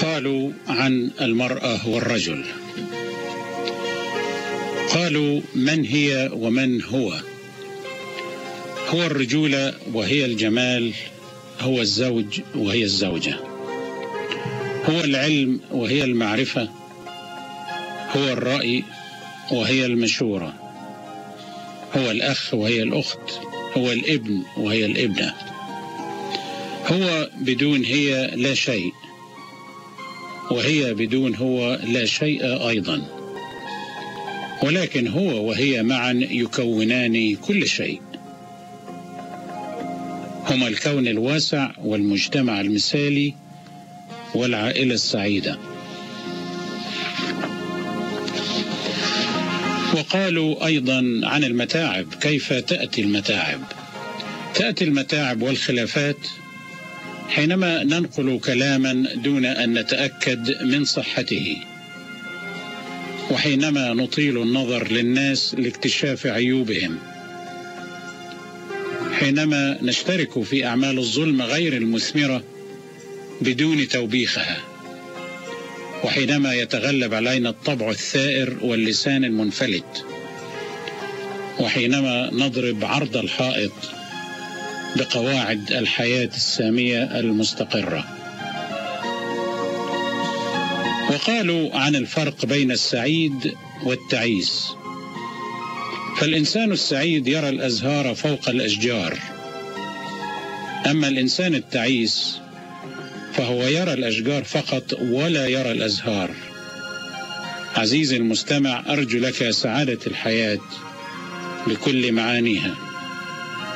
قالوا عن المرأة والرجل، قالوا من هي ومن هو؟ هو الرجولة وهي الجمال، هو الزوج وهي الزوجة، هو العلم وهي المعرفة، هو الرأي وهي المشورة، هو الأخ وهي الأخت، هو الابن وهي الابنة. هو بدون هي لا شيء، وهي بدون هو لا شيء أيضا، ولكن هو وهي معا يكونان كل شيء. هما الكون الواسع والمجتمع المثالي والعائلة السعيدة. وقالوا أيضا عن المتاعب، كيف تأتي المتاعب؟ تأتي المتاعب والخلافات حينما ننقل كلاما دون أن نتأكد من صحته، وحينما نطيل النظر للناس لاكتشاف عيوبهم، حينما نشترك في أعمال الظلم غير المثمرة بدون توبيخها، وحينما يتغلب علينا الطبع الثائر واللسان المنفلت، وحينما نضرب عرض الحائط بقواعد الحياة السامية المستقرة. وقالوا عن الفرق بين السعيد والتعيس، فالإنسان السعيد يرى الأزهار فوق الأشجار، أما الإنسان التعيس فهو يرى الأشجار فقط ولا يرى الأزهار. عزيزي المستمع، أرجو لك سعادة الحياة بكل معانيها.